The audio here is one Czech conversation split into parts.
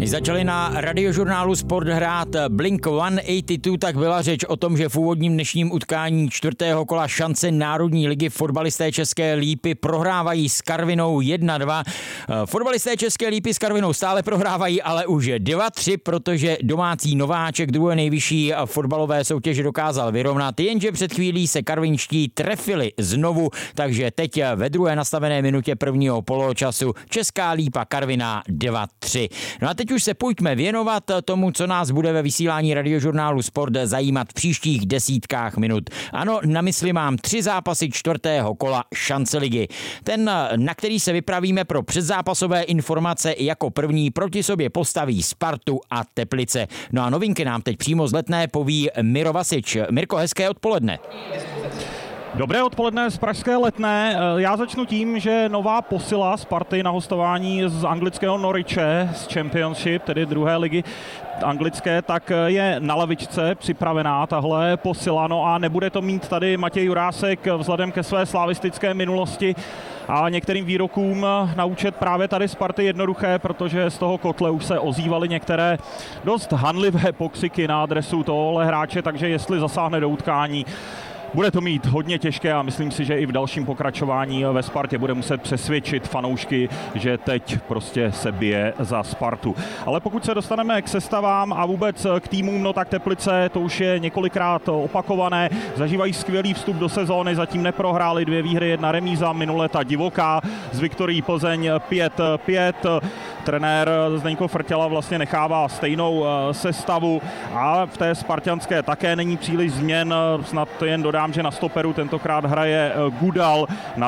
Když začali na radiožurnálu Sport hrát Blink-182, tak byla řeč o tom, že v úvodním dnešním utkání čtvrtého kola šance Národní ligy fotbalisté České Lípy prohrávají s Karvinou 1-2. Fotbalisté České Lípy s Karvinou stále prohrávají, ale už 2-3, protože domácí nováček druhé nejvyšší fotbalové soutěže dokázal vyrovnat, jenže před chvílí se karvinští trefili znovu, takže teď ve druhé nastavené minutě prvního poločasu Česká Lípa Karviná 2-3. No a teď už se pojďme věnovat tomu, co nás bude ve vysílání radiožurnálu Sport zajímat v příštích desítkách minut. Ano, na mysli mám 3 zápasy čtvrtého kola šance ligy. Ten, na který se vypravíme pro předzápasové informace, jako první proti sobě postaví Spartu a Teplice. No a novinky nám teď přímo z Letné poví Miro Vasič. Mirko, hezké odpoledne. Dobré odpoledne z pražské Letné. Já začnu tím, že nová posila Sparty na hostování z anglického Norwiche z Championship, tedy druhé ligy anglické, tak je na lavičce připravená tahle posila. No a nebude to mít tady Matěj Jurásek vzhledem ke své slavistické minulosti a některým výrokům na účet právě tady Sparty jednoduché, protože z toho kotle už se ozývaly některé dost hanlivé pokřiky na adresu tohohle hráče, takže jestli zasáhne do utkání, bude to mít hodně těžké a myslím si, že i v dalším pokračování ve Spartě bude muset přesvědčit fanoušky, že teď prostě se bije za Spartu. Ale pokud se dostaneme k sestavám a vůbec k týmům, no tak Teplice, to už je několikrát opakované, zažívají skvělý vstup do sezóny, zatím neprohráli, 2 výhry, 1 remíza, minule ta divoká z Viktorií Plzeň 5-5. Trenér Zdeňko Frtěla vlastně nechává stejnou sestavu a v té spartanské také není příliš změn, snad jen dodám, že na stoperu tentokrát hraje Gudal,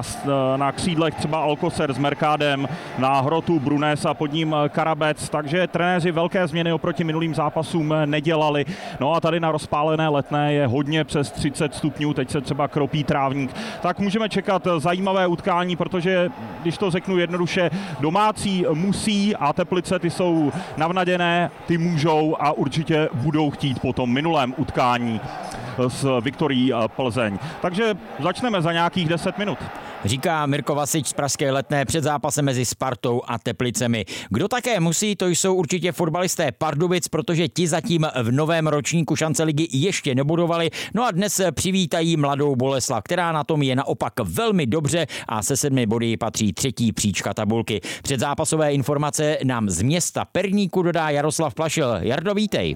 na křídlech třeba Alcocer s Mercádem, na hrotu Brunes a pod ním Karabec, takže trenéři velké změny oproti minulým zápasům nedělali. No a tady na rozpálené Letné je hodně přes 30 stupňů, teď se třeba kropí trávník, tak můžeme čekat zajímavé utkání, protože když to řeknu jednoduše, domácí musí a Teplice ty jsou navnaděné, ty můžou a určitě budou chtít po tom minulém utkání s Viktorií Plzeň. Takže začneme za nějakých 10 minut. Říká Mirko Vasič z pražské Letné před zápasem mezi Spartou a Teplicemi. Kdo také musí, to jsou určitě fotbalisté Pardubic, protože ti zatím v novém ročníku šance ligy ještě nebudovali. No a dnes přivítají Mladou Boleslav, která na tom je naopak velmi dobře a se 7 body patří 3. příčka tabulky. Předzápasové informace nám z města Perníku dodá Jaroslav Plašil. Jardo, vítej.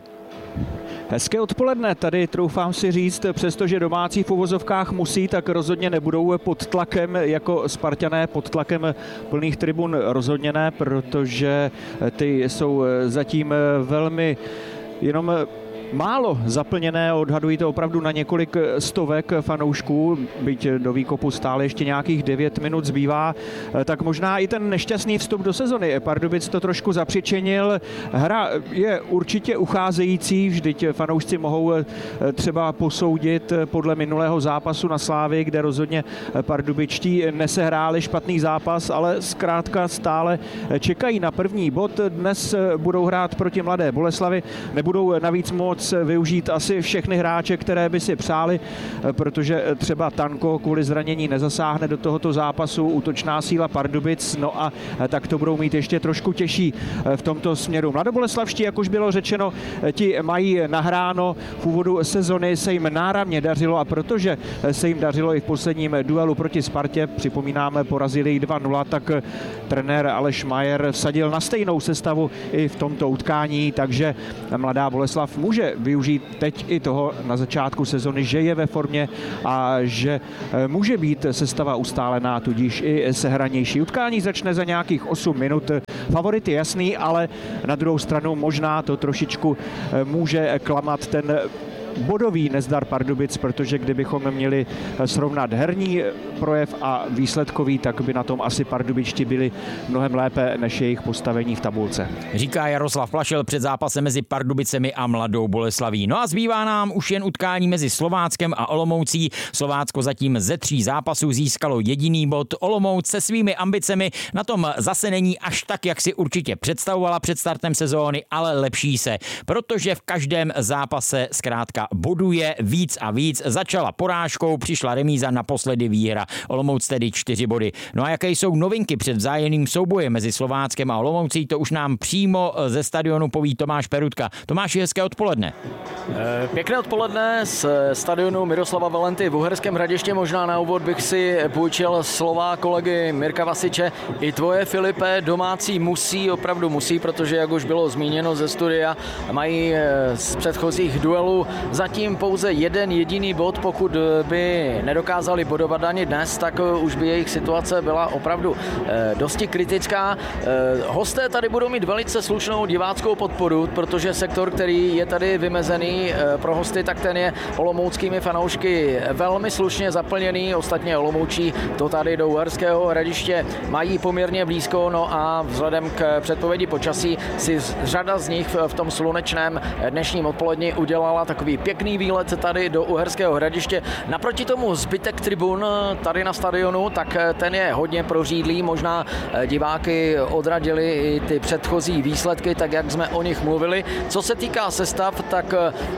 Hezké odpoledne, tady troufám si říct, přestože domácí v uvozovkách musí, tak rozhodně nebudou pod tlakem jako Spartané, pod tlakem plných tribun rozhodně ne, protože ty jsou zatím velmi jenom málo zaplněné, odhadují to opravdu na několik stovek fanoušků, byť do výkopu stále ještě nějakých 9 minut zbývá, tak možná i ten nešťastný vstup do sezony Pardubic to trošku zapřičinil. Hra je určitě ucházející, vždyť fanoušci mohou třeba posoudit podle minulého zápasu na Slávii, kde rozhodně pardubičtí nesehráli špatný zápas, ale zkrátka stále čekají na první bod. Dnes budou hrát proti Mladé Boleslavi, nebudou navíc moc využít asi všechny hráče, které by si přáli, protože třeba Tanko kvůli zranění nezasáhne do tohoto zápasu, útočná síla Pardubic, no a tak to budou mít ještě trošku těžší v tomto směru. Mladoboleslavští, jak už bylo řečeno, ti mají nahráno, v úvodu sezony se jim náramně dařilo a protože se jim dařilo i v posledním duelu proti Spartě, připomínáme, porazili ji 2-0, tak trenér Aleš Majer vsadil na stejnou sestavu i v tomto utkání, takže Mladá Boleslav může využít teď i toho na začátku sezony, že je ve formě a že může být sestava ustálená, tudíž i sehranější. Utkání začne za nějakých 8 minut. Favorit je jasný, ale na druhou stranu možná to trošičku může klamat ten bodový nezdar Pardubic, protože kdybychom měli srovnat herní projev a výsledkový, tak by na tom asi pardubičti byli mnohem lépe než jejich postavení v tabulce. Říká Jaroslav Plašil před zápasem mezi Pardubicemi a Mladou Boleslaví. No a zbývá nám už jen utkání mezi Slováckem a Olomoucí. Slovácko zatím ze 3 zápasů získalo jediný bod. Olomouc se svými ambicemi na tom zase není až tak, jak si určitě představovala před startem sezóny, ale lepší se, protože v každém zápase zkrátka Sparta boduje víc a víc. Začala porážkou, přišla remíza, naposledy výhra. Olomouc tedy 4 body. No a jaké jsou novinky před vzájemným soubojem mezi Slováckem a Olomoucí, to už nám přímo ze stadionu poví Tomáš Perutka. Tomáši, hezké odpoledne. Pěkné odpoledne z stadionu Miroslava Valenty v Uherském Hradišti. Možná na úvod bych si půjčil slova kolegy Mirka Vasiče. I tvoje, Filipe, domácí opravdu musí, protože jak už bylo zmíněno ze studia, mají z předchozích duelů zatím pouze jeden jediný bod. Pokud by nedokázali bodovat ani dnes, tak už by jejich situace byla opravdu dosti kritická. Hosté tady budou mít velice slušnou diváckou podporu, protože sektor, který je tady vymezený pro hosty, tak ten je olomouckými fanoušky velmi slušně zaplněný. Ostatně Olomoučí to tady do Uherského Hradiště mají poměrně blízko, no a vzhledem k předpovědi počasí si řada z nich v tom slunečném dnešním odpoledni udělala takový pěkný výlet tady do Uherského Hradiště. Naproti tomu zbytek tribun tady na stadionu, tak ten je hodně prořídlý, možná diváky odradili i ty předchozí výsledky, tak jak jsme o nich mluvili. Co se týká sestav, tak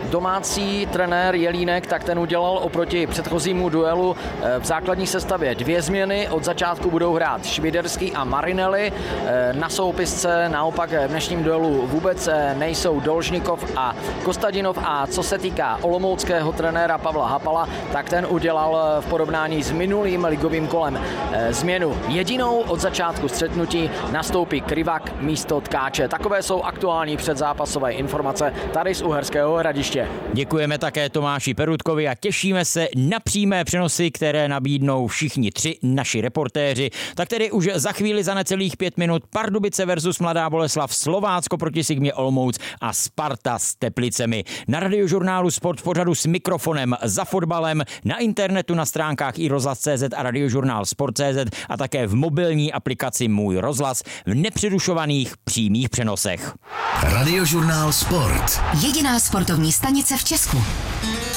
domácí trenér Jelínek, tak ten udělal oproti předchozímu duelu v základní sestavě 2 změny. Od začátku budou hrát Šviderský a Marinelli. Na soupisce naopak v dnešním duelu vůbec nejsou Dolžnikov a Kostadinov. A co se týká olomouckého trenéra Pavla Hapala, tak ten udělal v porovnání s minulým ligovým kolem změnu. Jedinou od začátku střetnutí nastoupí Krivak místo Tkáče. Takové jsou aktuální předzápasové informace tady z Uherského Hradiště. Děkujeme také Tomáši Perutkovi a těšíme se na přímé přenosy, které nabídnou všichni 3 naši reportéři. Tak tedy už za chvíli, za necelých 5 minut, Pardubice versus Mladá Boleslav, Slovácko proti Sigmě Olomouc a Sparta s Teplicemi. Na Radiožurnálu Sport v pořadu s mikrofonem za fotbalem, na internetu na stránkách iRozhlas.cz a Radiožurnál Sport.cz a také v mobilní aplikaci Můj rozhlas v nepřerušovaných přímých přenosech. Radiožurnál Sport. Jediná sportovní stanice v Česku.